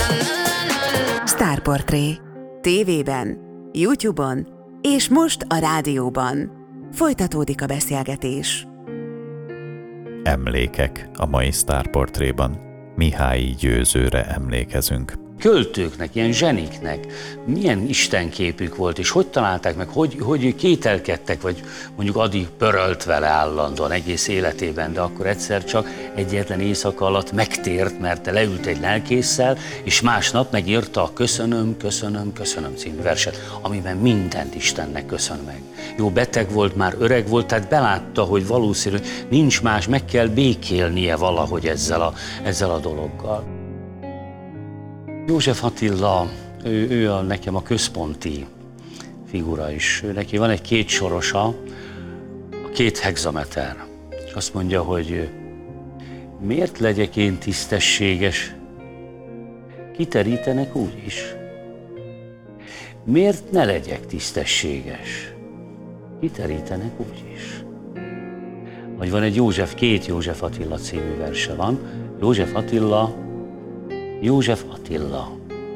Sztárportré. TV-ben, YouTube-on és most a rádióban. Folytatódik a beszélgetés. Emlékek a mai Sztárportréban. Mihályi Győzőre emlékezünk. Költőknek, ilyen zseniknek milyen istenképük volt, és hogy találták meg, hogy kételkedtek, vagy mondjuk Ady pörölt vele állandóan egész életében, de akkor egyszer csak egyetlen éjszaka alatt megtért, mert leült egy lelkésszel, és másnap megírta a Köszönöm, köszönöm, köszönöm című verset, amiben mindent Istennek köszön meg. Jó, beteg volt, már öreg volt, tehát belátta, hogy valószínű nincs más, meg kell békélnie valahogy ezzel a dologgal. József Attila, ő nekem a központi figura is. Neki van egy kétsorosa, a 2 hexameter. És azt mondja, hogy miért legyek én tisztességes? Kiterítenek úgy is. Miért ne legyek tisztességes? Kiterítenek úgy is. Vagy van egy 2 József Attila című verse van. József Attila.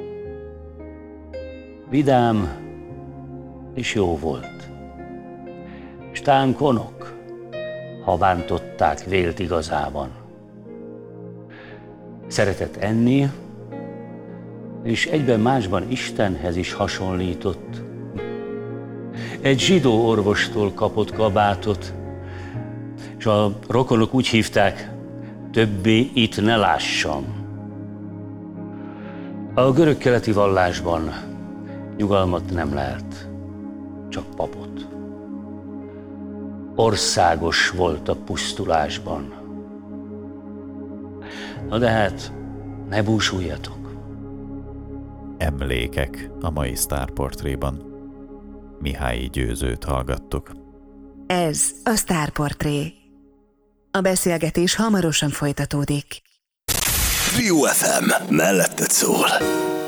Vidám és jó volt. S tán konok, ha bántották vélt igazában. Szeretett enni, és egyben másban Istenhez is hasonlított. Egy zsidó orvostól kapott kabátot, és a rokonok úgy hívták, többé itt ne lássam. A görög-keleti vallásban nyugalmat nem lehet, csak papot. Országos volt a pusztulásban. Na de hát, ne búsuljatok. Emlékek a mai Sztárportréban. Mihályi Győzőt hallgattuk. Ez a Sztárportré. A beszélgetés hamarosan folytatódik. Trio FM, melletted szól.